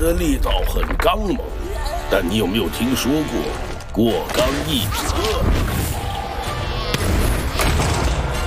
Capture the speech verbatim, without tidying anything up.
的力道很刚猛，但你有没有听说过过刚易折？